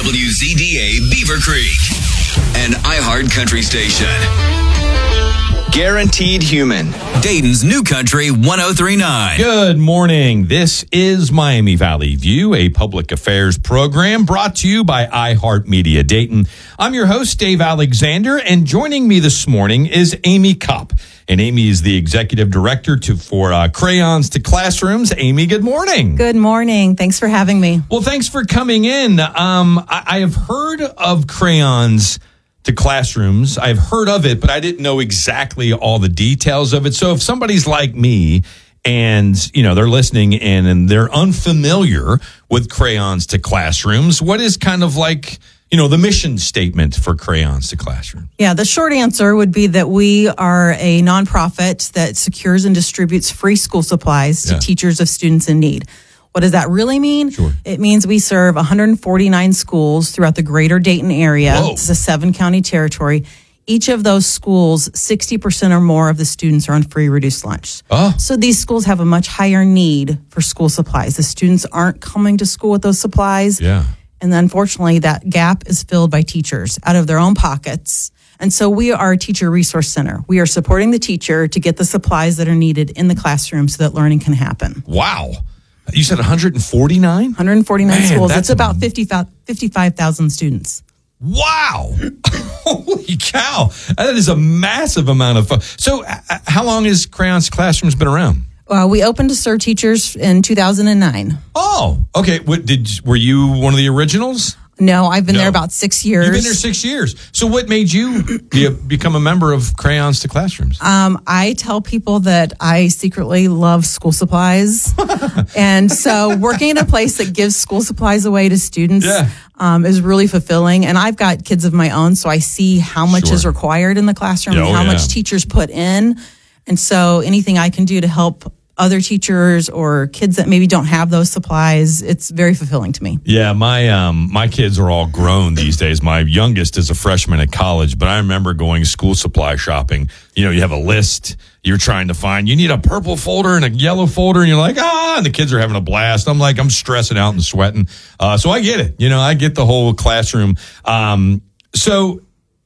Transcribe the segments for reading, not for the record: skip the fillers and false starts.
WZDA Beaver Creek, an iHeart country station. Guaranteed Human, Dayton's New Country 1039. Good morning. This is Miami Valley View, a public affairs program brought to you by iHeart Media Dayton. I'm your host, Dave Alexander, and joining me this morning is Amy Kopp. And Amy is the executive director for Crayons to Classrooms. Amy, good morning. Good morning. Thanks for having me. Well, thanks for coming in. I have heard of Crayons to Classrooms. I've heard of it, but I didn't know exactly all the details of it. So if somebody's like me and, they're listening and they're unfamiliar with Crayons to Classrooms, what is kind of like, the mission statement for Crayons to Classrooms? Yeah, the short answer would be that we are a nonprofit that secures and distributes free school supplies to teachers of students in need. What does that really mean? Sure. It means we serve 149 schools throughout the greater Dayton area. Whoa. It's a 7-county territory. Each of those schools, 60% or more of the students are on free reduced lunch. Oh. So these schools have a much higher need for school supplies. The students aren't coming to school with those supplies. Yeah. And unfortunately, that gap is filled by teachers out of their own pockets. And so we are a teacher resource center. We are supporting the teacher to get the supplies that are needed in the classroom so that learning can happen. Wow. You said 149? 149 Man, schools. that's It's about 55,000 students. Wow. Holy cow. That is a massive amount of fun. So how long has Crayons to Classrooms been around? We opened to serve teachers in 2009. Oh, okay. Were you one of the originals? No, I've been there about 6 years. You've been there 6 years. So what made you become a member of Crayons to Classrooms? I tell people that I secretly love school supplies. And so working in a place that gives school supplies away to students is really fulfilling. And I've got kids of my own, so I see how much is required in the classroom and how much teachers put in. And so anything I can do to help other teachers or kids that maybe don't have those supplies, it's very fulfilling to me. Yeah, my kids are all grown these days. My youngest is a freshman at college, but I remember going school supply shopping. You have a list you're trying to find. You need a purple folder and a yellow folder, and you're like, and the kids are having a blast. I'm stressing out and sweating. So I get it. I get the whole classroom. So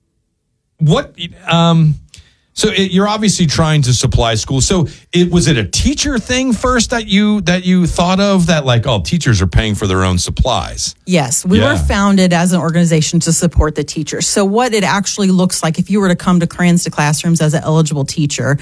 you're obviously trying to supply schools. So was it a teacher thing first that you thought of that teachers are paying for their own supplies? Yes, we were founded as an organization to support the teachers. So what it actually looks like if you were to come to Crayons to Classrooms as an eligible teacher,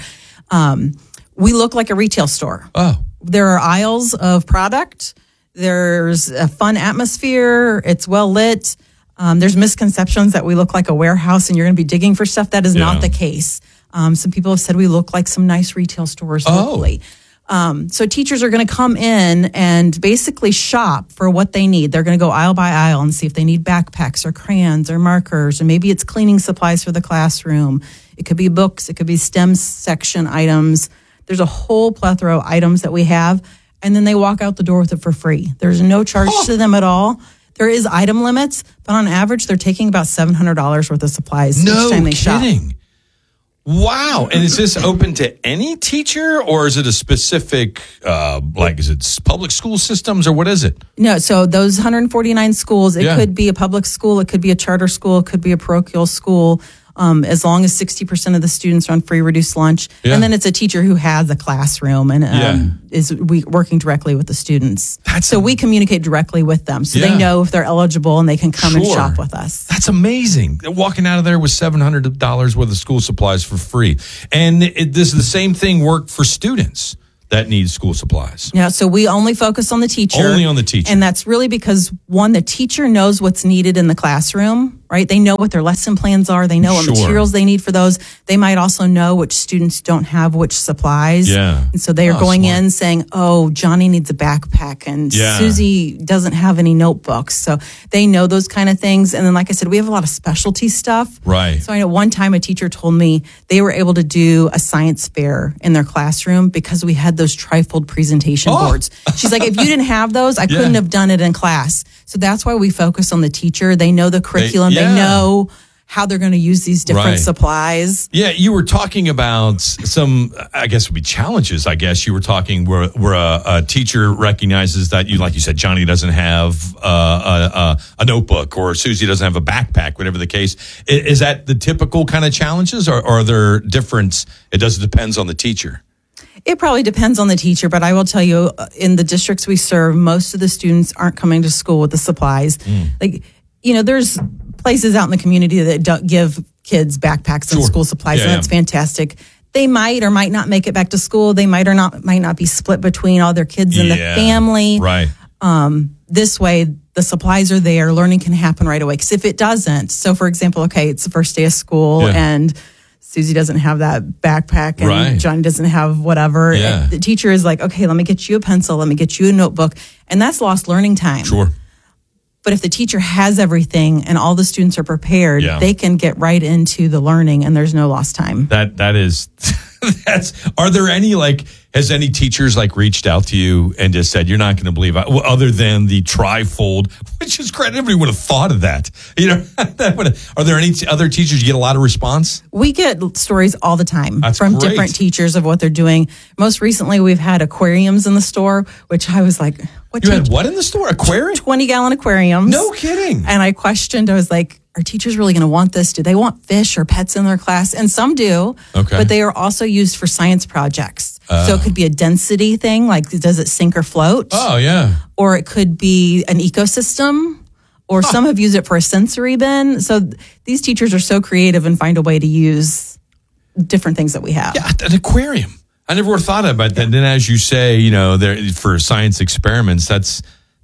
we look like a retail store. Oh. There are aisles of product. There's a fun atmosphere. It's well lit. There's misconceptions that we look like a warehouse and you're going to be digging for stuff. That is not the case. Some people have said we look like some nice retail stores locally. So teachers are going to come in and basically shop for what they need. They're going to go aisle by aisle and see if they need backpacks or crayons or markers, or maybe it's cleaning supplies for the classroom. It could be books. It could be STEM section items. There's a whole plethora of items that we have. And then they walk out the door with it for free. There's no charge to them at all. There is item limits, but on average, they're taking about $700 worth of supplies each time they shop. No kidding. Wow. And is this open to any teacher, or is it a specific, is it public school systems, or what is it? No, so those 149 schools, it could be a public school, it could be a charter school, it could be a parochial school, as long as 60% of the students are on free reduced lunch. Yeah. And then it's a teacher who has a classroom and is working directly with the students. So we communicate directly with them so they know if they're eligible and they can come and shop with us. That's amazing. They're walking out of there with $700 worth of school supplies for free. And does the same thing work for students that need school supplies? Yeah, so we only focus on the teacher. Only on the teacher. And that's really because, one, the teacher knows what's needed in the classroom, right? They know what their lesson plans are. They know what materials they need for those. They might also know which students don't have which supplies. Yeah. And so they are going in saying, Johnny needs a backpack and Susie doesn't have any notebooks. So they know those kind of things. And then, like I said, we have a lot of specialty stuff. Right. So I know one time a teacher told me they were able to do a science fair in their classroom because we had those trifold presentation boards. She's like, if you didn't have those, I couldn't have done it in class. So that's why we focus on the teacher. They know the curriculum. They know how they're going to use these different supplies. Yeah, you were talking about some, I guess, would be challenges. I guess you were talking where a teacher recognizes that like you said, Johnny doesn't have a notebook or Susie doesn't have a backpack, whatever the case. Is that the typical kind of challenges, or are there different? It depends on the teacher. It probably depends on the teacher, but I will tell you, in the districts we serve, most of the students aren't coming to school with the supplies. Like, there's places out in the community that don't give kids backpacks and school supplies, and that's fantastic. They might or might not make it back to school. They might not be split between all their kids in the family. Right. This way, the supplies are there. Learning can happen right away. Because if it doesn't, so for example, okay, it's the first day of school and Susie doesn't have that backpack and Johnny doesn't have whatever. Yeah. The teacher is like, okay, let me get you a pencil. Let me get you a notebook. And that's lost learning time. Sure. But if the teacher has everything and all the students are prepared, they can get right into the learning and there's no lost time. That is, are there any, has any teachers reached out to you and just said, you're not going to believe it, other than the trifold, which is great. Everybody would have thought of that. Are there any other teachers you get a lot of response? We get stories all the time from different teachers of what they're doing. Most recently, we've had aquariums in the store, which I was like, you had what in the store? Aquarium? 20-gallon aquariums. No kidding. And I questioned, I was like, are teachers really going to want this? Do they want fish or pets in their class? And some do, but they are also used for science projects. So it could be a density thing, like does it sink or float? Oh, yeah. Or it could be an ecosystem, or some have used it for a sensory bin. So these teachers are so creative and find a way to use different things that we have. Yeah, an aquarium. I never would have thought about that. And then, as you say, for science experiments, that's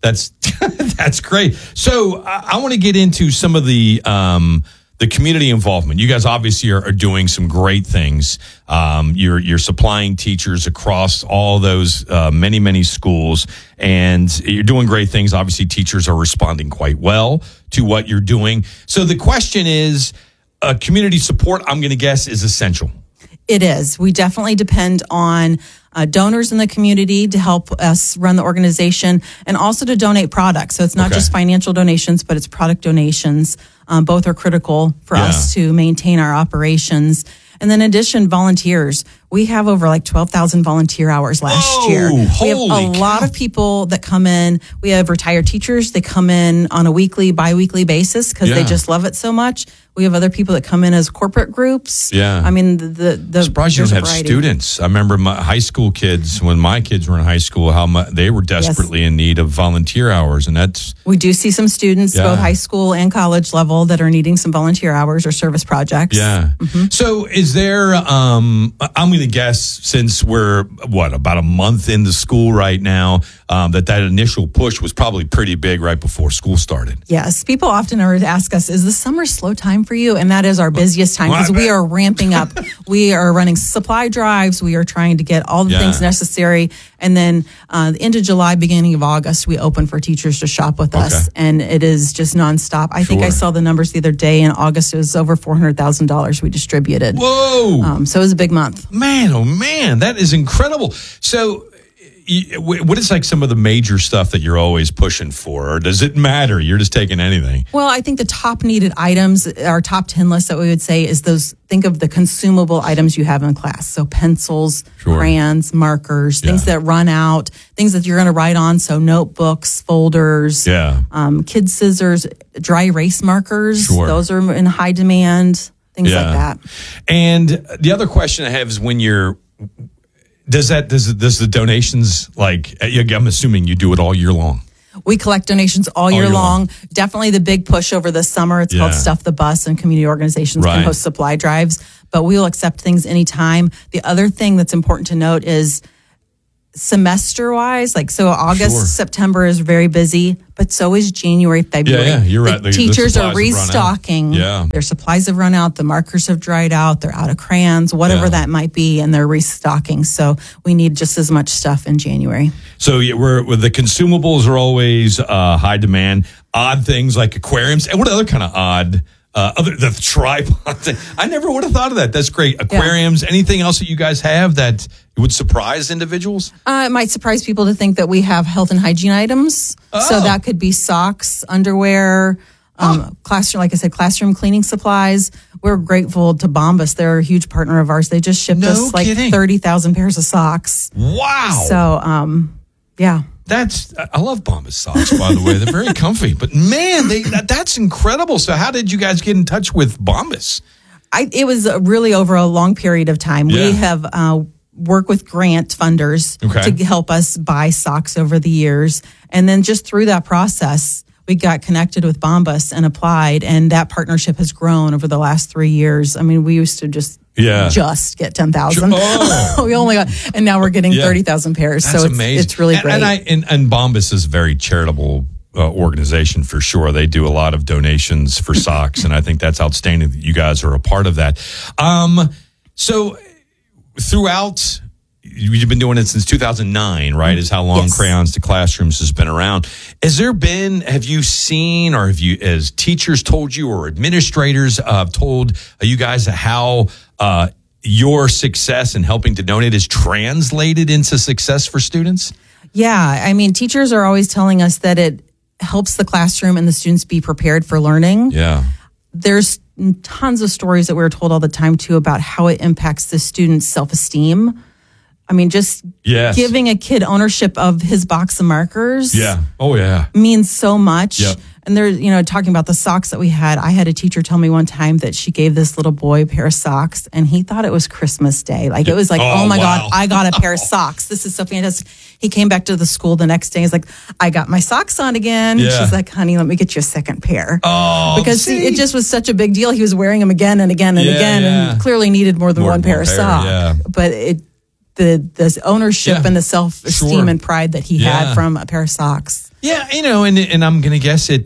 that's great. So I want to get into some of the community involvement. You guys obviously are doing some great things. You're supplying teachers across all those many schools, and you're doing great things. Obviously, teachers are responding quite well to what you're doing. So the question is, community support, I'm going to guess, is essential. It is. We definitely depend on donors in the community to help us run the organization, and also to donate products. So it's not just financial donations, but it's product donations. Both are critical for us to maintain our operations. And then in addition, volunteers. We have over 12,000 volunteer hours last year. We have a lot of people that come in. We have retired teachers. They come in on a weekly, bi-weekly basis because they just love it so much. We have other people that come in as corporate groups. Yeah. I mean, the surprised you don't have students. I remember my high school kids, when my kids were in high school, how much they were desperately in need of volunteer hours. And we do see some students, both high school and college level, that are needing some volunteer hours or service projects. Yeah. Mm-hmm. So is there, I'm going to guess, since we're, about a month into school right now, that initial push was probably pretty big right before school started. Yes. People often ask us, is the summer slow time for you? And that is our busiest time, because we are ramping up. We are running supply drives. We are trying to get all the things necessary. And then the end of July, beginning of August, we open for teachers to shop with us. And it is just nonstop. I think I saw the numbers the other day. In August, it was over $400,000 we distributed. Whoa. So it was a big month. Man, oh man, that is incredible. So what is some of the major stuff that you're always pushing for, or does it matter? You're just taking anything? Well, I think the top needed items, our top 10 list that we would say is think of the consumable items you have in class. So pencils, crayons, markers, things that run out, things that you're going to write on. So notebooks, folders, kid scissors, dry erase markers. Those are in high demand, things like that. And the other question I have is, when you're, does the donations, I'm assuming you do it all year long? We collect donations all year long. Definitely the big push over the summer. It's called Stuff the Bus, and community organizations can host supply drives, but we will accept things anytime. The other thing that's important to note is semester-wise, August, September is very busy, but so is January, February. Yeah, you're right. The teachers are restocking. Their supplies have run out. The markers have dried out. They're out of crayons, whatever that might be, and they're restocking. So we need just as much stuff in January. So the consumables are always high demand. Odd things like aquariums. And what other kind of odd? The tripod thing. I never would have thought of that. That's great. Aquariums. Anything else that you guys have that would surprise individuals? It might surprise people to think that we have health and hygiene items. So that could be socks, underwear, Classroom, like I said, classroom cleaning supplies. We're grateful to Bombas. They're a huge partner of ours. They just shipped us like 30,000 pairs of socks. Wow. So, yeah. I love Bombas socks, by the way. They're very comfy. But man, that's incredible. So how did you guys get in touch with Bombas? It was really over a long period of time. Yeah. We have worked with grant funders to help us buy socks over the years. And then just through that process, we got connected with Bombas and applied. And that partnership has grown over the last 3 years. I mean, we used to just get 10,000. Oh. We only got, and now we're getting 30,000 pairs. That's amazing. It's really great. And Bombas is a very charitable organization for sure. They do a lot of donations for socks, and I think that's outstanding that you guys are a part of that. So throughout, you've been doing it since 2009, right? Is how long Crayons to Classrooms has been around. Have you seen, or have you, as teachers told you, or administrators told you guys how your success in helping to donate is translated into success for students? Yeah, I mean, teachers are always telling us that it helps the classroom and the students be prepared for learning. Yeah. There's tons of stories that we're told all the time, too, about how it impacts the student's self-esteem. I mean, just giving a kid ownership of his box of markers means so much. Yep. And they're, talking about the socks that we had. I had a teacher tell me one time that she gave this little boy a pair of socks, and he thought it was Christmas Day. Like, it was like, oh my God, I got a pair of socks. This is so fantastic. He came back to the school the next day. He's like, I got my socks on again. Yeah. She's like, honey, let me get you a second pair. Oh, because it just was such a big deal. He was wearing them again and again and again, and clearly needed more than one pair of socks. Yeah. But the ownership and the self-esteem and pride that he had from a pair of socks. Yeah, and I'm going to guess it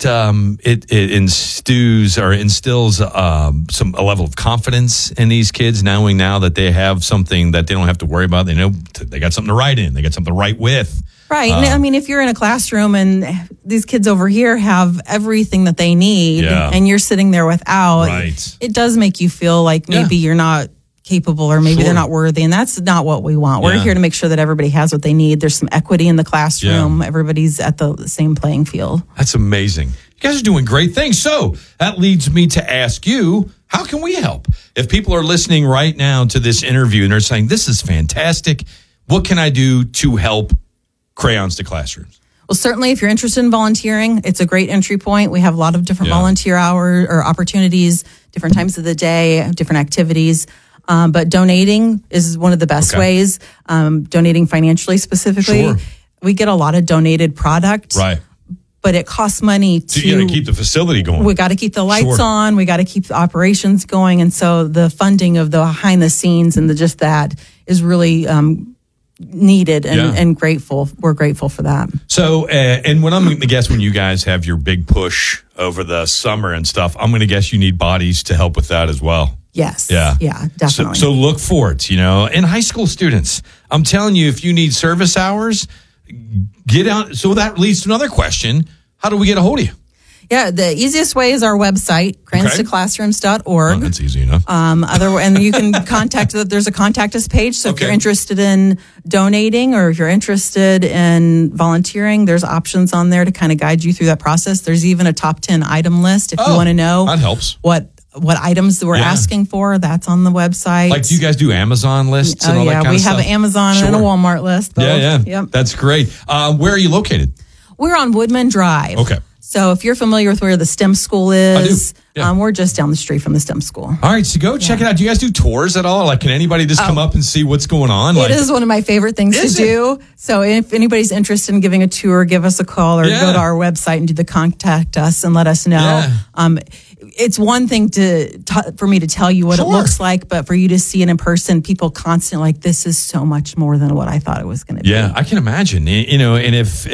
instills a level of confidence in these kids, knowing now that they have something that they don't have to worry about. They know they got something to write in. They got something to write with. Right. And I mean, if you're in a classroom and these kids over here have everything that they need and you're sitting there without, it does make you feel like maybe you're not capable, or maybe they're not worthy, and that's not what we want. We're here to make sure that everybody has what they need. There's some equity in the classroom. Everybody's at the same playing field. That's amazing. You guys are doing great things. So that leads me to ask you, how can we help? If people are listening right now to this interview and they're saying, this is fantastic, what can I do to help Crayons to Classrooms? Well, certainly if you're interested in volunteering, it's a great entry point. We have a lot of different volunteer hours or opportunities, different times of the day, different activities. But donating is one of the best ways, donating financially specifically. Sure. We get a lot of donated product. Right. But it costs money to... So you got to keep the facility going. We got to keep the lights on. We got to keep the operations going. And so the funding of the behind the scenes and just that is really needed and grateful. We're grateful for that. So, and when I'm going to guess when you guys have your big push over the summer and stuff, I'm going to guess you need bodies to help with that as well. Yes. Yeah, definitely. So look for it, And high school students, I'm telling you, if you need service hours, get out. So that leads to another question. How do we get a hold of you? Yeah, the easiest way is our website, crayonstoclassrooms.org. Oh, that's easy enough. And you can there's a contact us page. So if you're interested in donating or if you're interested in volunteering, there's options on there to kind of guide you through that process. There's even a top 10 item list if you want to know. That helps. What items that we're asking for, that's on the website. Like, do you guys do Amazon lists and all that kind of stuff? We have an Amazon and a Walmart list. Both. Yeah. Yep. That's great. Where are you located? We're on Woodman Drive. Okay. So if you're familiar with where the STEM school is, I do. Yeah. We're just down the street from the STEM school. All right, so go check it out. Do you guys do tours at all? Like, can anybody just come up and see what's going on? It is one of my favorite things to do. So if anybody's interested in giving a tour, give us a call or go to our website and do the contact us and let us know. Yeah. It's one thing for me to tell you what it looks like, but for you to see it in person, people constantly like, this is so much more than what I thought it was going to be. Yeah, I can imagine. And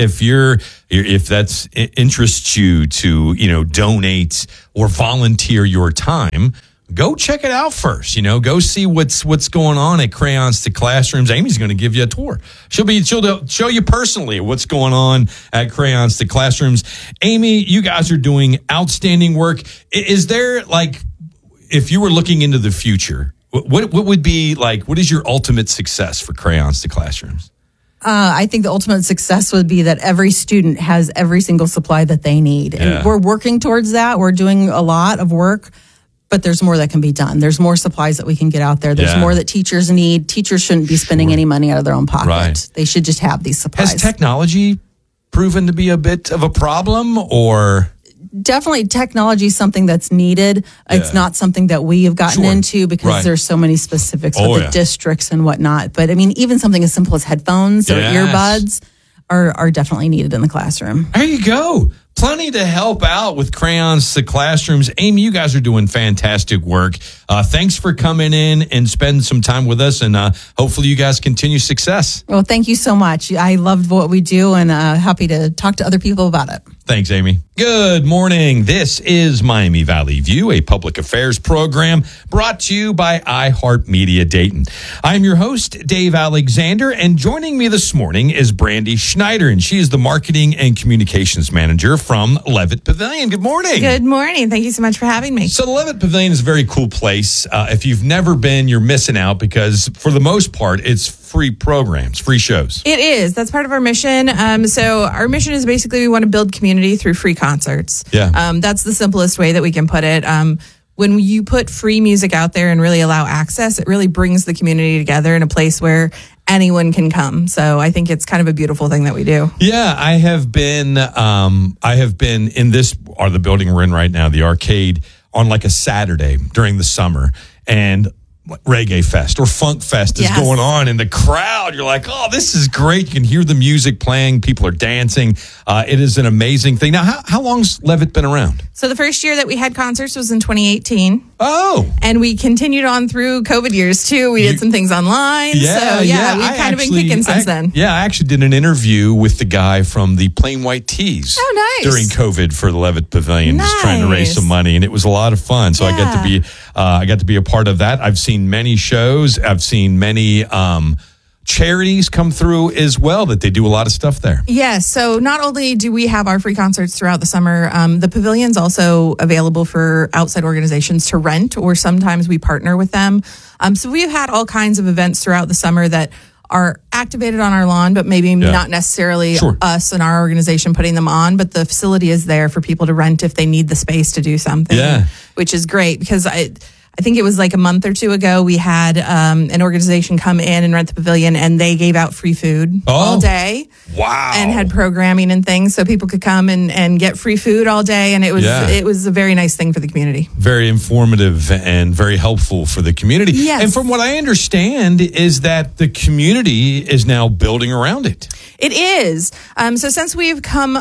if that's interests you to donate or volunteer your time, go check it out first. Go see what's going on at Crayons to Classrooms. Amy's going to give you a tour. She'll show you personally what's going on at Crayons to Classrooms. Amy, you guys are doing outstanding work. Is there, like, if you were looking into the future, what would be like? What is your ultimate success for Crayons to Classrooms? I think the ultimate success would be that every student has every single supply that they need. And we're working towards that. We're doing a lot of work, but there's more that can be done. There's more supplies that we can get out there. There's more that teachers need. Teachers shouldn't be spending any money out of their own pocket. Right. They should just have these supplies. Has technology proven to be a bit of a problem, or? Definitely technology is something that's needed. It's not something that we have gotten into because there's so many specifics with the districts and whatnot. But I mean, even something as simple as headphones or earbuds are definitely needed in the classroom. There you go. Plenty to help out with Crayons to Classrooms. Amy, you guys are doing fantastic work. Thanks for coming in and spending some time with us, and hopefully you guys continue success. Well, thank you so much. I loved what we do, and happy to talk to other people about it. Thanks, Amy. Good morning. This is Miami Valley View, a public affairs program brought to you by iHeartMedia Dayton. I'm your host, Dave Alexander, and joining me this morning is Brandy Schneider, and she is the marketing and communications manager from Levitt Pavilion. Good morning. Good morning. Thank you so much for having me. So the Levitt Pavilion is a very cool place. If you've never been, you're missing out because for the most part, it's free programs, free shows. It is. That's part of our mission. So our mission is basically we want to build community through free concerts. Yeah. That's the simplest way that we can put it. When you put free music out there and really allow access, it really brings the community together in a place where anyone can come. So I think it's kind of a beautiful thing that we do. Yeah, I have been in this, or the building we're in right now, the arcade, on like a Saturday during the summer, and Reggae Fest or Funk Fest is going on in the crowd. You're like, oh, this is great. You can hear the music playing. People are dancing. It is an amazing thing. Now, how long's Levitt been around? So the first year that we had concerts was in 2018. Oh. And we continued on through COVID years, too. We did some things online. Yeah, we've kind of been kicking since then. Yeah, I actually did an interview with the guy from the Plain White Tees. Oh, nice. During COVID for the Levitt Pavilion, just trying to raise some money, and it was a lot of fun. So I got to be a part of that. I've seen many shows. I've seen many charities come through as well, that they do a lot of stuff there. Yes. So not only do we have our free concerts throughout the summer, the pavilion's also available for outside organizations to rent, or sometimes we partner with them. So we've had all kinds of events throughout the summer that are activated on our lawn, but maybe not necessarily us and our organization putting them on, but the facility is there for people to rent if they need the space to do something, which is great because I think it was like a month or two ago, we had an organization come in and rent the pavilion, and they gave out free food all day. Wow. And had programming and things so people could come and get free food all day. And it was a very nice thing for the community. Very informative and very helpful for the community. Yes. And from what I understand is that the community is now building around it. It is. So since we've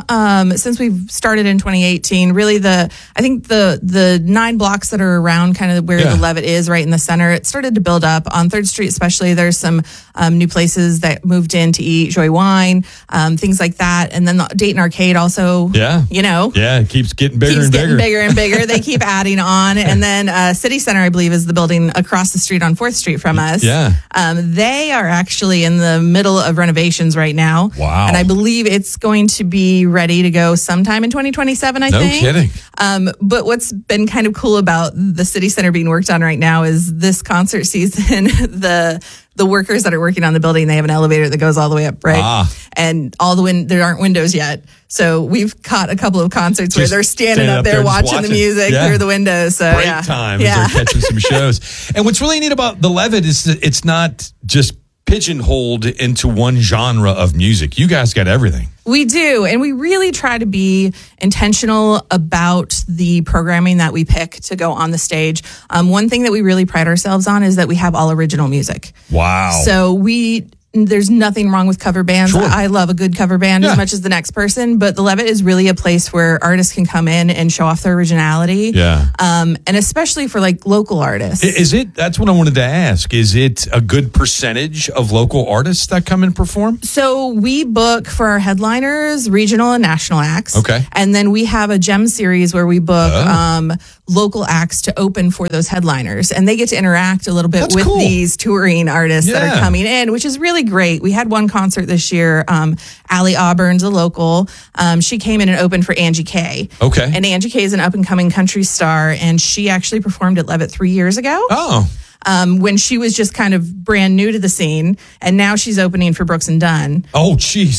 started in 2018, really I think the 9 blocks that are around kind of where the Levitt is, right in the center, it started to build up. On 3rd Street especially, there's some new places that moved in to eat, Joy Wine, things like that. And then the Dayton Arcade also, it keeps getting bigger and bigger. They keep adding on. And then City Center, I believe, is the building across the street on 4th Street from us. Yeah. They are actually in the middle of renovations right now. Wow. And I believe it's going to be ready to go sometime in 2027, I think. No kidding. But what's been kind of cool about the City Center being worked on right now is this concert season, the workers that are working on the building, they have an elevator that goes all the way up, right? And there aren't windows yet. So we've caught a couple of concerts where they're standing up there watching the music through the windows. So break time as they're catching some shows. And what's really neat about the Levitt is that it's not just pigeonholed into one genre of music. You guys got everything. We do. And we really try to be intentional about the programming that we pick to go on the stage. One thing that we really pride ourselves on is that we have all original music. Wow. So there's nothing wrong with cover bands. Sure. I love a good cover band as much as the next person, but the Levitt is really a place where artists can come in and show off their originality. Yeah. And especially for like local artists. That's what I wanted to ask. Is it a good percentage of local artists that come and perform? So we book for our headliners, regional and national acts. Okay. And then we have a gem series where we book local acts to open for those headliners. And they get to interact a little bit with these touring artists that are coming in, which is really great. We had one concert this year. Allie Auburn's a local. She came in and opened for Angie Kay. Okay. And Angie Kay is an up and coming country star, and she actually performed at Levitt 3 years ago. Oh. when she was just kind of brand new to the scene, and now she's opening for Brooks and Dunn. Oh, jeez.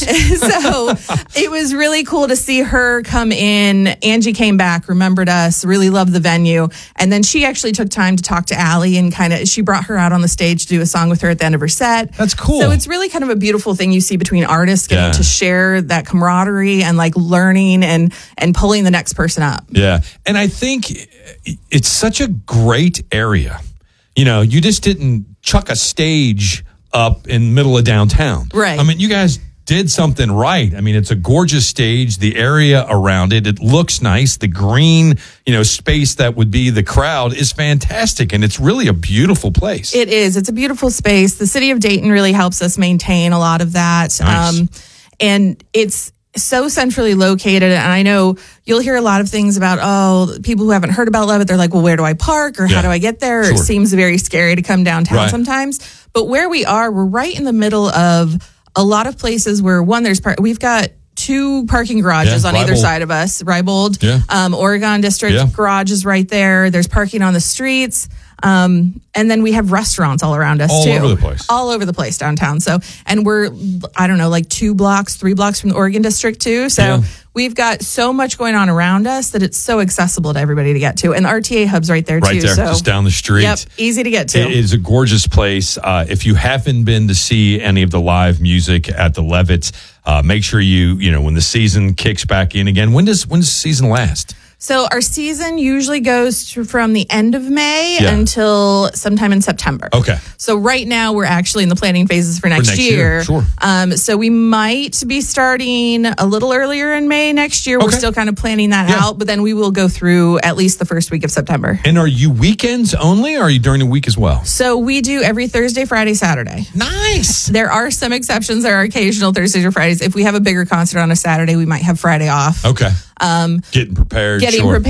So it was really cool to see her come in. Angie came back, remembered us, really loved the venue. And then she actually took time to talk to Allie and she brought her out on the stage to do a song with her at the end of her set. That's cool. So it's really kind of a beautiful thing you see between artists getting to share that camaraderie and like learning and pulling the next person up. Yeah. And I think it's such a great area. You know, you just didn't chuck a stage up in the middle of downtown. Right. I mean, you guys did something right. I mean, it's a gorgeous stage. The area around it looks nice. The green, space that would be the crowd is fantastic. And it's really a beautiful place. It is. It's a beautiful space. The city of Dayton really helps us maintain a lot of that. Nice. And it's so centrally located. And I know you'll hear a lot of things about, people who haven't heard about Levitt. They're like, well, where do I park? Or how do I get there? Sure. It seems very scary to come downtown sometimes. But where we are, we're right in the middle of a lot of places where we've got 2 parking garages on either side of us. Rybold, Oregon District garage is right there. There's parking on the streets. And then we have restaurants all around us too. All over the place downtown. So, and we're, I don't know, like 3 blocks from the Oregon District too. So we've got so much going on around us that it's so accessible to everybody to get to. And the RTA hub's right there too. Right there, just down the street. Yep, easy to get to. It is a gorgeous place. If you haven't been to see any of the live music at the Levitt, make sure when the season kicks back in again. When does the season last? So our season usually goes from the end of May until sometime in September. Okay. So right now we're actually in the planning phases for next year. Sure. So we might be starting a little earlier in May next year. We're still kind of planning that out, but then we will go through at least the first week of September. And are you weekends only, or are you during the week as well? So we do every Thursday, Friday, Saturday. Nice. There are some exceptions. There are occasional Thursdays or Fridays. If we have a bigger concert on a Saturday, we might have Friday off. Okay. Getting prepared.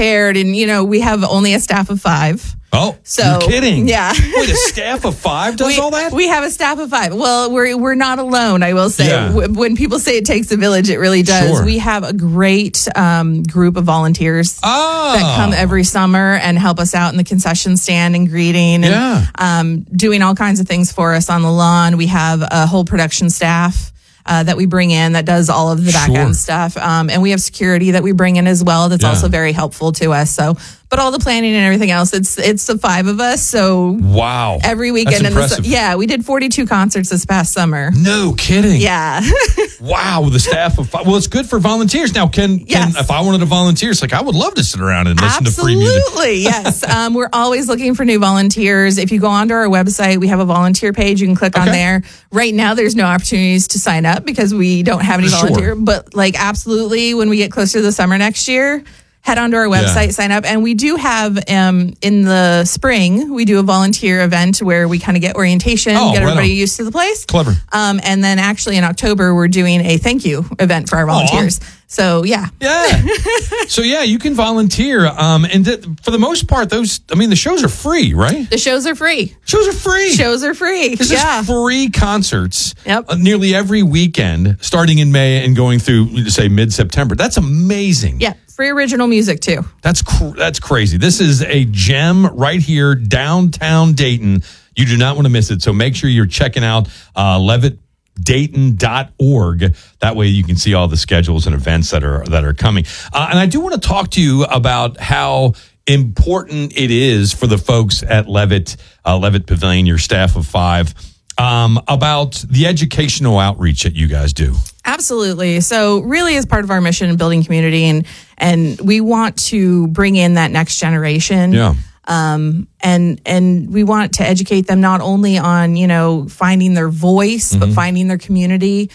And we have only a staff of 5. Oh, so you're kidding? Yeah. Wait, a staff of 5 does all that? We have a staff of 5. Well, we're not alone, I will say. Yeah. When people say it takes a village, it really does. Sure. We have a great group of volunteers that come every summer and help us out in the concession stand and greeting and doing all kinds of things for us on the lawn. We have a whole production staff that we bring in that does all of the back end stuff. And we have security that we bring in as well. That's also very helpful to us. So, but all the planning and everything else, it's the 5 of us. So wow, every weekend. That's impressive. We did 42 concerts this past summer. No kidding. Yeah. Wow, the staff of 5. Well, it's good for volunteers. Now, can if I wanted to volunteer, it's like I would love to sit around and listen to free music. Absolutely, yes. We're always looking for new volunteers. If you go onto our website, we have a volunteer page. You can click on there. Right now, there's no opportunities to sign up because we don't have any volunteer. But absolutely, when we get closer to the summer next year, head onto our website, sign up. And we do have, in the spring, we do a volunteer event where we kind of get orientation, get everybody used to the place. Clever. And then actually in October, we're doing a thank you event for our volunteers. So, Yeah. So, you can volunteer. And for the most part, the shows are free, right? The shows are free. Shows are free. This is free concerts nearly every weekend, starting in May and going through, say, mid-September. That's amazing. Yeah. Free original music, too. That's crazy. This is a gem right here, downtown Dayton. You do not want to miss it. So make sure you're checking out LevittDayton.org. That way you can see all the schedules and events that are coming. And I do want to talk to you about how important it is for the folks at Levitt Pavilion, your staff of 5, about the educational outreach that you guys do. Absolutely. So really as part of our mission in building community and we want to bring in that next generation. Yeah. And we want to educate them not only on, finding their voice, but finding their community.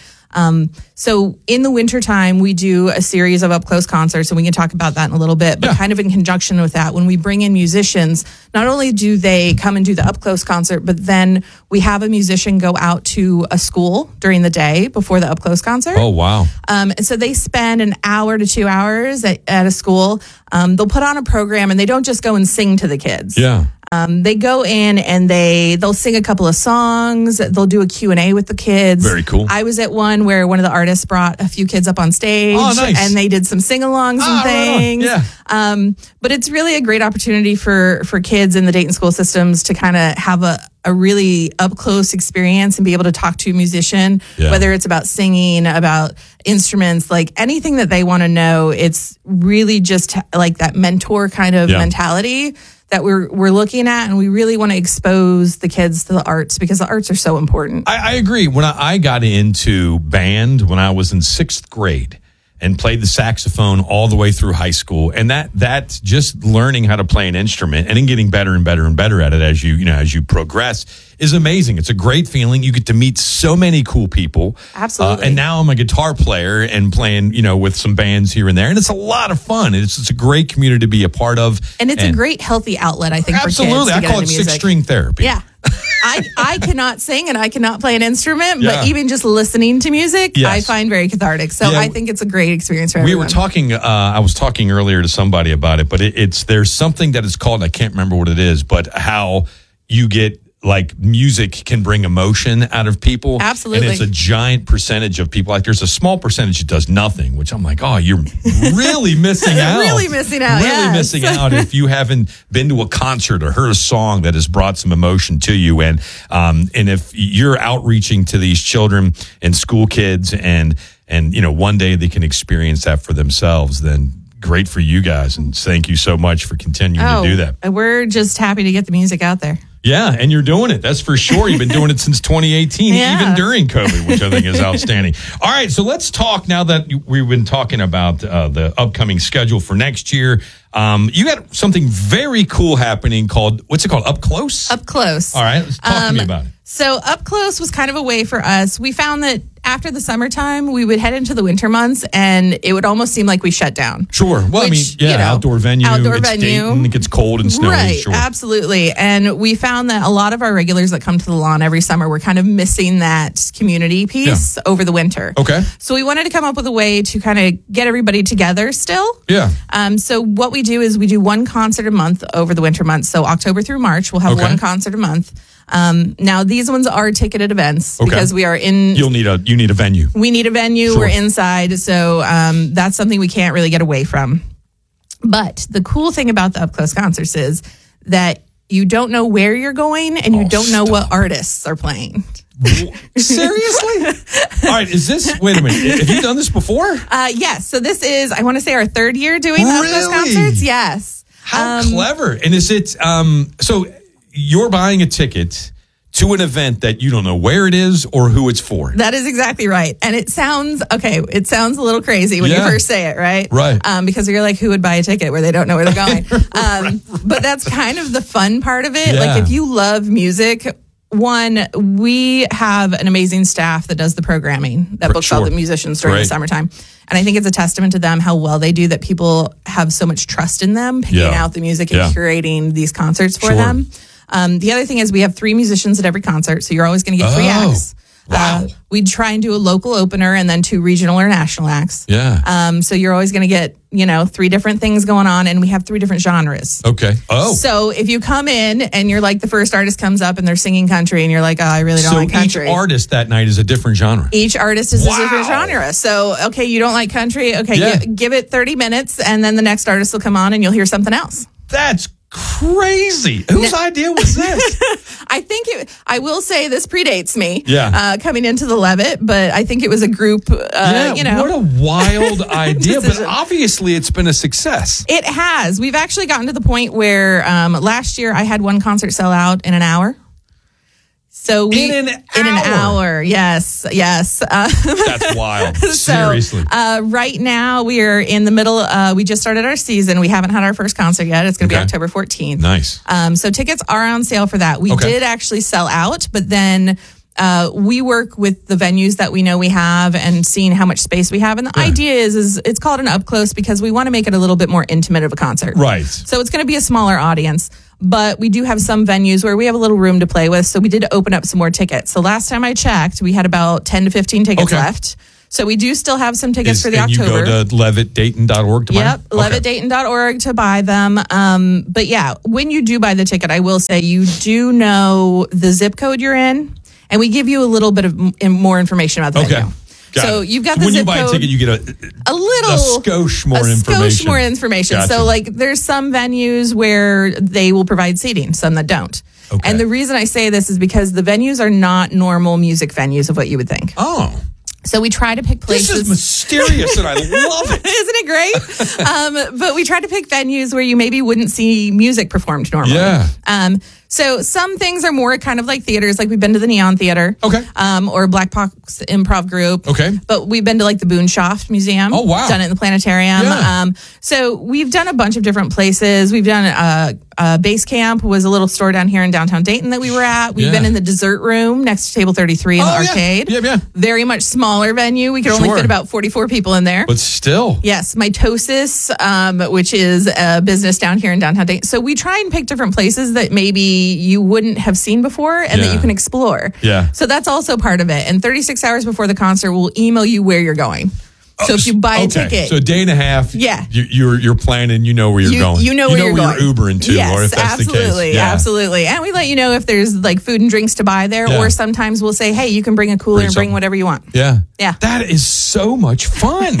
So in the wintertime, we do a series of up-close concerts, and we can talk about that in a little bit, but kind of in conjunction with that, when we bring in musicians, not only do they come and do the up-close concert, but then we have a musician go out to a school during the day before the up-close concert. Oh, wow. And so they spend an hour to 2 hours at a school. They'll put on a program, and they don't just go and sing to the kids. Yeah. They go in and they'll sing a couple of songs. They'll do a Q&A with the kids. Very cool. I was at one where one of the artists brought a few kids up on stage. Oh, nice. And they did some sing-alongs and things. Right on. Yeah. But it's really a great opportunity for kids in the Dayton school systems to kind of have a really up-close experience and be able to talk to a musician, whether it's about singing, about instruments, like anything that they want to know. It's really just like that mentor kind of mentality that we're looking at, and we really want to expose the kids to the arts because the arts are so important. I agree. When I got into band when I was in 6th grade and played the saxophone all the way through high school, and that's just learning how to play an instrument and then getting better and better and better at it as you progress is amazing. It's a great feeling. You get to meet so many cool people. Absolutely. And now I'm a guitar player and playing, with some bands here and there. And it's a lot of fun. It's a great community to be a part of. And it's a great healthy outlet, I think, absolutely. for kids to I call it music. 6-string therapy. Yeah. I cannot sing and I cannot play an instrument, but even just listening to music, I find very cathartic. So I think it's a great experience for everyone. We were talking, I was talking earlier to somebody about it, but there's something that is called, I can't remember what it is, but how you get, like, music can bring emotion out of people. Absolutely. And it's a giant percentage of people. Like, there's a small percentage that does nothing, which I'm like, oh, you're really missing out. Really missing out, Really missing out if you haven't been to a concert or heard a song that has brought some emotion to you. And if you're outreaching to these children and school kids and one day they can experience that for themselves, then great for you guys. And thank you so much for continuing to do that. We're just happy to get the music out there. Yeah, and you're doing it. That's for sure. You've been doing it since 2018, even during COVID, which I think is outstanding. All right, so let's talk now that we've been talking about the upcoming schedule for next year. You got something very cool happening called, what's it called? Up Close? Up Close. All right, let's talk to me about it. So Up Close was kind of a way for us. We found that after the summertime, we would head into the winter months and it would almost seem like we shut down. Sure. Well, outdoor venue. It's Dayton, it gets cold and snowy. Right, sure. Absolutely. And we found that a lot of our regulars that come to the lawn every summer were kind of missing that community piece over the winter. Okay. So we wanted to come up with a way to kind of get everybody together still. Yeah. So what we do is we do one concert a month over the winter months. So October through March, we'll have one concert a month. Now these ones are ticketed events because we are in. You need a venue. We need a venue. Sure. We're inside, so that's something we can't really get away from. But the cool thing about the Up Close concerts is that you don't know where you're going and you don't know what artists are playing. Seriously? All right, wait a minute, have you done this before? Yes. So this is, I want to say, our 3rd year doing Up Close concerts. Yes. How clever. And is it, so you're buying a ticket to an event that you don't know where it is or who it's for. That is exactly right. And it sounds a little crazy when you first say it, right? Right. Because you're like, who would buy a ticket where they don't know where they're going? Right. But that's kind of the fun part of it. Yeah. Like, if you love music, we have an amazing staff that does the programming, that books all the musicians during the summertime. And I think it's a testament to them how well they do, that people have so much trust in them picking out the music and curating these concerts for them. The other thing is we have 3 musicians at every concert, so you're always going to get 3 acts. Wow. We try and do a local opener and then 2 regional or national acts. Yeah. So you're always going to get, 3 different things going on, and we have 3 different genres. Okay. Oh. So if you come in and you're like, the first artist comes up and they're singing country and you're like, oh, I really don't like country. So each artist that night is a different genre. Each artist is a different genre. So, okay, you don't like country. Okay, give it 30 minutes and then the next artist will come on and you'll hear something else. That's crazy. Whose idea was this? I will say this predates me. Yeah. Coming into the Levitt, but I think it was a group, what a wild idea. But obviously it's been a success. It has. We've actually gotten to the point where last year I had one concert sell out in an hour. So in an hour, yes. That's wild. Seriously. Right now we are in the middle. We just started our season. We haven't had our first concert yet. It's going to be October 14th. Nice. So tickets are on sale for that. We did actually sell out, but then we work with the venues that we know we have and seeing how much space we have. And the idea is it's called an Up Close because we want to make it a little bit more intimate of a concert. Right. So it's going to be a smaller audience. But we do have some venues where we have a little room to play with. So we did open up some more tickets. So last time I checked, we had about 10 to 15 tickets left. So we do still have some tickets for the and October. You go to levittdayton.org to buy them? Yep, levittdayton.org to buy them. But yeah, when you do buy the ticket, I will say you do know the zip code you're in, and we give you a little bit of more information about the venue. So you've got the when zip you buy code, a ticket, you get a skosh more information. more information. Gotcha. So like there's some venues where they will provide seating, some that don't. Okay. And the reason I say this is because the venues are not normal music venues of what you would think. Oh. So we try to pick places. This is mysterious and I love it. Isn't it great? But we try to pick venues where you maybe wouldn't see music performed normally. Yeah. So some things are more kind of like theaters, like we've been to the Neon Theater. Okay. Or Black Box Improv Group. Okay. But we've been to like the Boonshoft Museum. Oh, wow. Done it in the planetarium. Yeah. So we've done a bunch of different places. We've done Base Camp was a little store down here in downtown Dayton that we were at. We've been in the dessert room next to Table 33 in the arcade. Yeah. Very much smaller venue. We could only fit about 44 people in there. But still. Yes, Mitosis, which is a business down here in downtown Dayton. So we try and pick different places that maybe you wouldn't have seen before and that you can explore. Yeah. So that's also part of it. And 36 hours before the concert, we'll email you where you're going. So if you buy a ticket, so a day and a half, you're planning, you know where you're going. You know where you're going. You're Ubering to, yes, or if that's absolutely, the case. Yeah. Absolutely. And we let you know if there's like food and drinks to buy there, or sometimes we'll say, hey, you can bring a cooler and bring whatever you want. Yeah. Yeah. That is so much fun.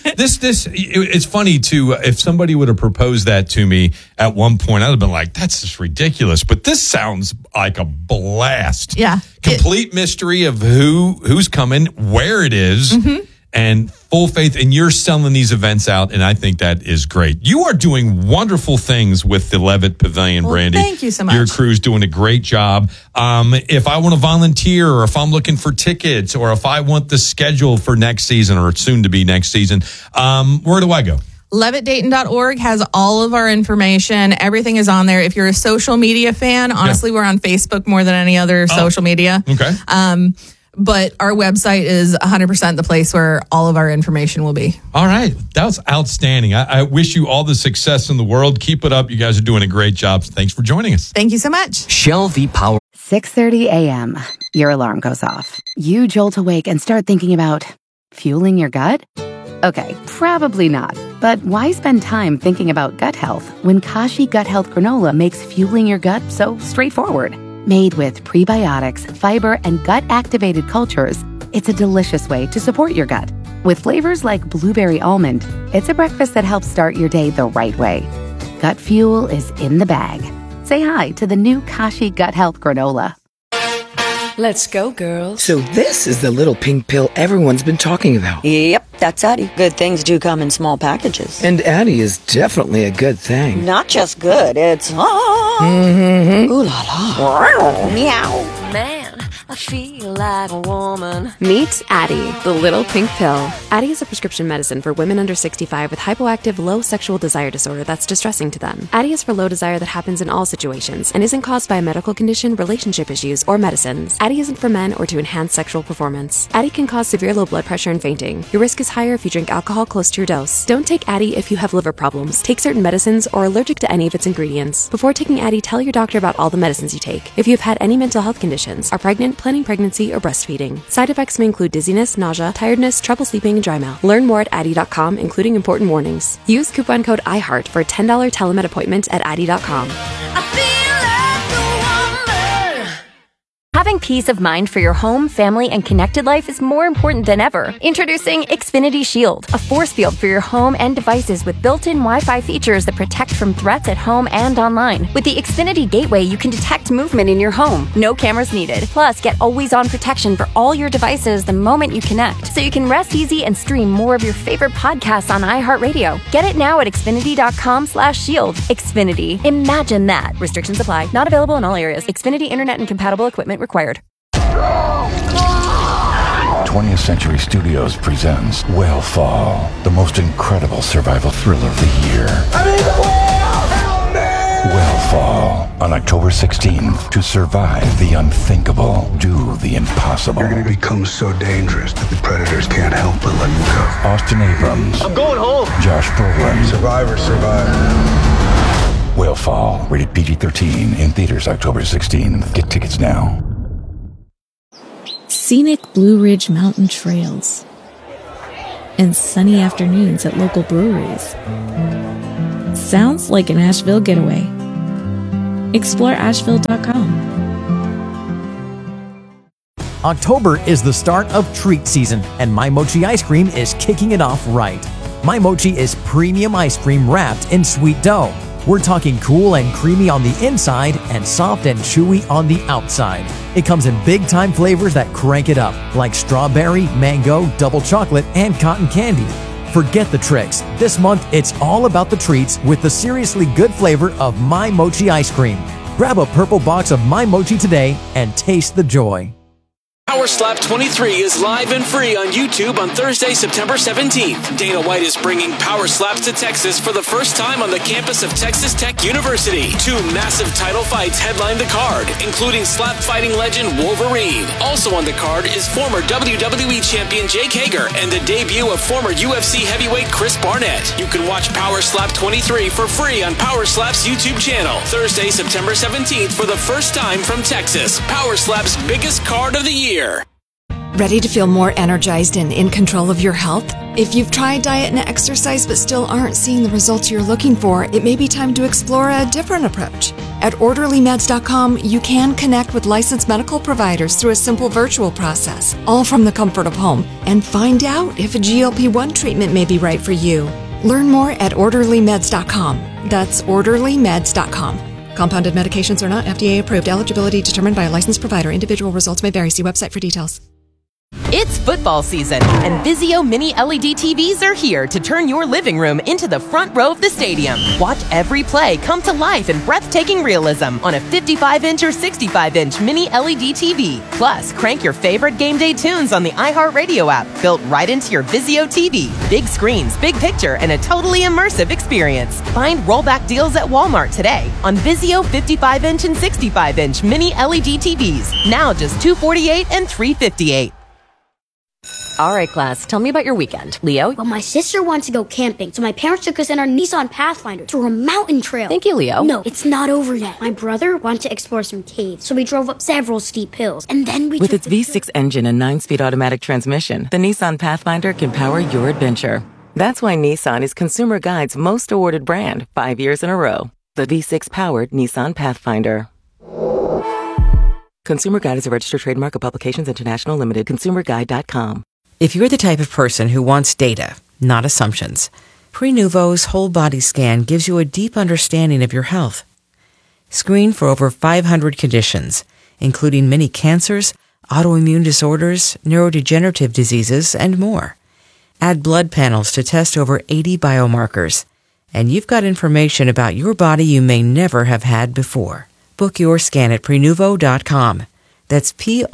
It's funny too. If somebody would have proposed that to me at one point, I'd have been like, that's just ridiculous. But this sounds like a blast. Yeah. Complete mystery of who's coming, where it is. Mm-hmm. And full faith, and you're selling these events out, and I think that is great. You are doing wonderful things with the Levitt Pavilion, Brandy. Thank you so much. Your crew's doing a great job. If I want to volunteer, or if I'm looking for tickets, or if I want the schedule for next season, or soon to be next season, where do I go? levittdayton.org has all of our information. Everything is on there. If you're a social media fan, honestly, we're on Facebook more than any other social media. Okay. But our website is 100% the place where all of our information will be. All right. That was outstanding. I wish you all the success in the world. Keep it up. You guys are doing a great job. Thanks for joining us. Thank you so much. Shell V-Power. 6:30 a.m. Your alarm goes off. You jolt awake and start thinking about fueling your gut? Okay, probably not. But why spend time thinking about gut health when Kashi Gut Health Granola makes fueling your gut so straightforward? Made with prebiotics, fiber, and gut-activated cultures, it's a delicious way to support your gut. With flavors like blueberry almond, it's a breakfast that helps start your day the right way. Gut fuel is in the bag. Say hi to the new Kashi Gut Health Granola. Let's go, girls. So this is the little pink pill everyone's been talking about. Yep, that's Addie. Good things do come in small packages. And Addie is definitely a good thing. Not just good, it's... Ooh la la. Meow. Man, I feel like a woman. Meet Addie, the little pink pill. Addie is a prescription medicine for women under 65 with hypoactive low sexual desire disorder that's distressing to them. Addie is for low desire that happens in all situations and isn't caused by a medical condition, relationship issues, or medicines. Addie isn't for men or to enhance sexual performance. Addie can cause severe low blood pressure and fainting. Your risk is higher if you drink alcohol close to your dose. Don't take Addie if you have liver problems, take certain medicines, or are allergic to any of its ingredients. Before taking Addie, tell your doctor about all the medicines you take. If you have had any mental health conditions, are pregnant, planning pregnancy, or breastfeeding. Side effects may include dizziness, nausea, tiredness, trouble sleeping, and dry mouth. Learn more at Addie.com, including important warnings. Use coupon code IHEART for a $10 telemed appointment at Addie.com. Having peace of mind for your home, family, and connected life is more important than ever. Introducing Xfinity Shield, a force field for your home and devices with built-in Wi-Fi features that protect from threats at home and online. With the Xfinity Gateway, you can detect movement in your home. No cameras needed. Plus, get always-on protection for all your devices the moment you connect, so you can rest easy and stream more of your favorite podcasts on iHeartRadio. Get it now at Xfinity.com/shield. Xfinity. Imagine that. Restrictions apply. Not available in all areas. Xfinity Internet and compatible equipment required. 20th Century Studios presents Whale the most incredible survival thriller of the year. Whale on October 16th. To survive the unthinkable, do the impossible. You're going to become so dangerous that the predators can't help but let you go. Austin Abrams. I'm going home. Josh Brolin. Survivors survive. Whale rated PG-13 in theaters October 16th. Get tickets now. Scenic Blue Ridge Mountain Trails. and sunny afternoons at local breweries. Sounds like an Asheville getaway. Explore Asheville.com. October is the start of treat season, and My Mochi ice cream is kicking it off right. My Mochi is premium ice cream wrapped in sweet dough. We're talking cool and creamy on the inside and soft and chewy on the outside. It comes in big-time flavors that crank it up, like strawberry, mango, double chocolate, and cotton candy. Forget the tricks. This month, it's all about the treats with the seriously good flavor of My Mochi ice cream. Grab a purple box of My Mochi today and taste the joy. Power Slap 23 is live and free on YouTube on Thursday, September 17th. Dana White is bringing Power Slaps to Texas for the first time on the campus of Texas Tech University. 2 massive title fights headline the card, including slap fighting legend Wolverine. Also on the card is former WWE champion Jake Hager and the debut of former UFC heavyweight Chris Barnett. You can watch Power Slap 23 for free on Power Slap's YouTube channel. Thursday, September 17th for the first time from Texas. Power Slap's biggest card of the year. Ready to feel more energized and in control of your health? If you've tried diet and exercise but still aren't seeing the results you're looking for, it may be time to explore a different approach. At OrderlyMeds.com, you can connect with licensed medical providers through a simple virtual process, all from the comfort of home, and find out if a GLP-1 treatment may be right for you. Learn more at OrderlyMeds.com. That's OrderlyMeds.com. Compounded medications are not FDA approved. Eligibility determined by a licensed provider. Individual results may vary. See website for details. It's football season, and Vizio Mini LED TVs are here to turn your living room into the front row of the stadium. Watch every play come to life in breathtaking realism on a 55-inch or 65-inch Mini LED TV. Plus, crank your favorite game day tunes on the iHeartRadio app, built right into your Vizio TV. Big screens, big picture, and a totally immersive experience. Find rollback deals at Walmart today on Vizio 55-inch and 65-inch Mini LED TVs. Now just $248 and $358. All right, class, tell me about your weekend. Leo? Well, my sister wants to go camping, so my parents took us in our Nissan Pathfinder through a mountain trail. Thank you, Leo. No, it's not over yet. My brother wanted to explore some caves, so we drove up several steep hills, and then we With its V6 engine and 9-speed automatic transmission, the Nissan Pathfinder can power your adventure. That's why Nissan is Consumer Guide's most awarded brand 5 years in a row. The V6-powered Nissan Pathfinder. Consumer Guide is a registered trademark of Publications International Limited. ConsumerGuide.com. If you're the type of person who wants data, not assumptions, Prenuvo's whole body scan gives you a deep understanding of your health. Screen for over 500 conditions, including many cancers, autoimmune disorders, neurodegenerative diseases, and more. Add blood panels to test over 80 biomarkers, and you've got information about your body you may never have had before. Book your scan at Prenuvo.com. That's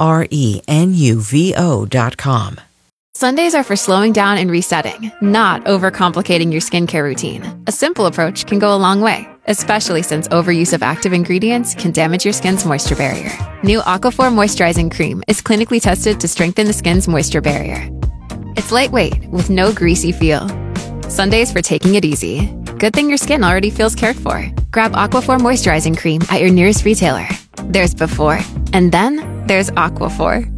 Prenuvo.com. Sundays are for slowing down and resetting, not overcomplicating your skincare routine. A simple approach can go a long way, especially since overuse of active ingredients can damage your skin's moisture barrier. New Aquaphor Moisturizing Cream is clinically tested to strengthen the skin's moisture barrier. It's lightweight with no greasy feel. Sundays for taking it easy. Good thing your skin already feels cared for. Grab Aquaphor Moisturizing Cream at your nearest retailer. There's before, and then there's Aquaphor.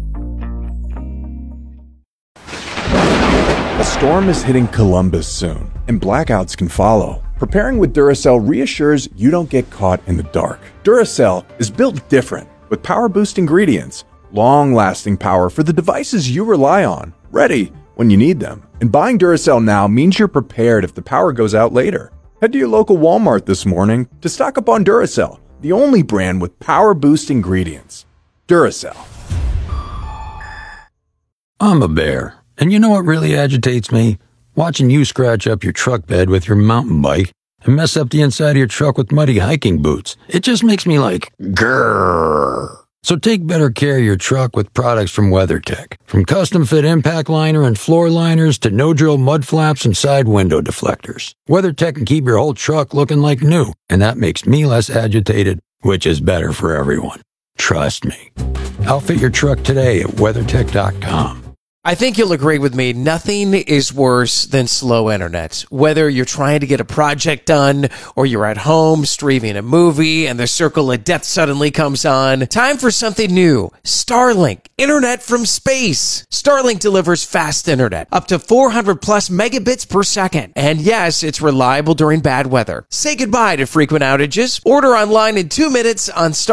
A storm is hitting Columbus soon, and blackouts can follow. Preparing with Duracell reassures you don't get caught in the dark. Duracell is built different, with power-boost ingredients, long-lasting power for the devices you rely on, ready when you need them. And buying Duracell now means you're prepared if the power goes out later. Head to your local Walmart this morning to stock up on Duracell, the only brand with power-boost ingredients. Duracell. I'm a bear. And you know what really agitates me? Watching you scratch up your truck bed with your mountain bike and mess up the inside of your truck with muddy hiking boots. It just makes me like, grrr. So take better care of your truck with products from WeatherTech. From custom fit impact liner and floor liners to no-drill mud flaps and side window deflectors. WeatherTech can keep your whole truck looking like new, and that makes me less agitated, which is better for everyone. Trust me. Outfit your truck today at WeatherTech.com. I think you'll agree with me. Nothing is worse than slow internet. Whether you're trying to get a project done or you're at home streaming a movie and the circle of death suddenly comes on. Time for something new. Starlink. Internet from space. Starlink delivers fast internet. Up to 400 plus megabits per second. And yes, it's reliable during bad weather. Say goodbye to frequent outages. Order online in 2 minutes on Starlink.